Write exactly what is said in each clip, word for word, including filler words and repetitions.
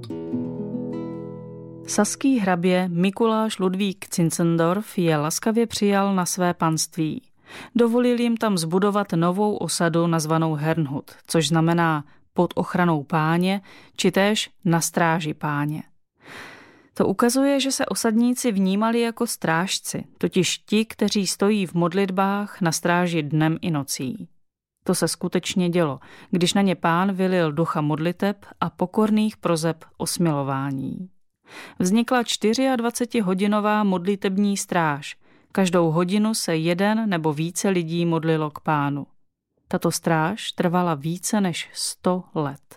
Saský hrabě Mikuláš Ludvík Zinzendorf je laskavě přijal na své panství. Dovolil jim tam zbudovat novou osadu nazvanou Herrnhut, což znamená pod ochranou páně, či též na stráži páně. To ukazuje, že se osadníci vnímali jako strážci, totiž ti, kteří stojí v modlitbách na stráži dnem i nocí. To se skutečně dělo, když na ně pán vylil ducha modliteb a pokorných prozeb o smilování. Vznikla dvacetihodinová modlitební stráž. Každou hodinu se jeden nebo více lidí modlilo k pánu. Tato stráž trvala více než sto let.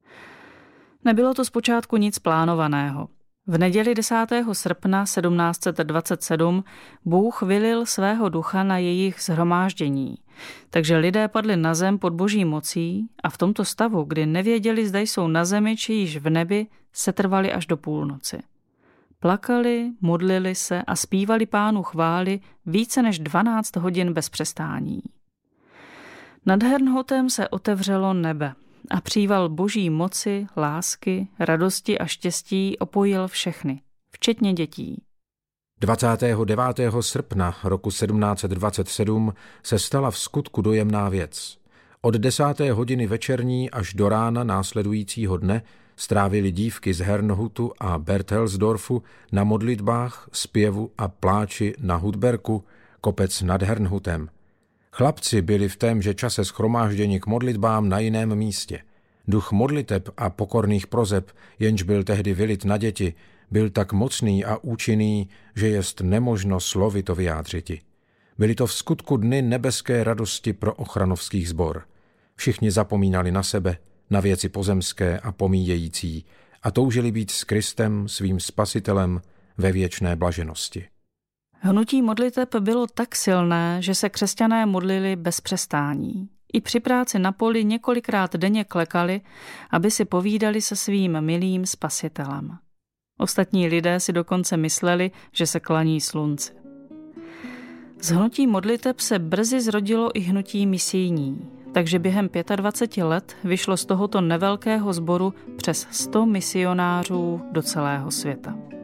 Nebylo to zpočátku nic plánovaného. V neděli desátého srpna sedmnáct set dvacet sedm Bůh vylil svého ducha na jejich shromáždění, takže lidé padli na zem pod boží mocí a v tomto stavu, kdy nevěděli, zda jsou na zemi či již v nebi, se trvali až do půlnoci. Plakali, modlili se a zpívali pánu chvály více než dvanáct hodin bez přestání. Nad Herrnhutem se otevřelo nebe a příval boží moci, lásky, radosti a štěstí opojil všechny, včetně dětí. dvacátého devátého srpna roku sedmnáct set dvacet sedm se stala v skutku dojemná věc. Od desáté hodiny večerní až do rána následujícího dne strávili dívky z Herrnhutu a Berthelsdorfu na modlitbách, zpěvu a pláči na Hutberku, kopec nad Herrnhutem. Chlapci byli v témže čase shromážděni k modlitbám na jiném místě. Duch modliteb a pokorných prozeb, jenž byl tehdy vylit na děti, byl tak mocný a účinný, že jest nemožno slovy to vyjádřiti. Byly to v skutku dny nebeské radosti pro ochranovských sbor. Všichni zapomínali na sebe, na věci pozemské a pomíjející a toužili být s Kristem, svým spasitelem, ve věčné blaženosti. Hnutí modliteb bylo tak silné, že se křesťané modlili bez přestání. I při práci na poli několikrát denně klekali, aby si povídali se svým milým spasitelem. Ostatní lidé si dokonce mysleli, že se klaní slunci. Z hnutí modliteb se brzy zrodilo i hnutí misijní, takže během dvaceti pěti let vyšlo z tohoto nevelkého sboru přes sto misionářů do celého světa.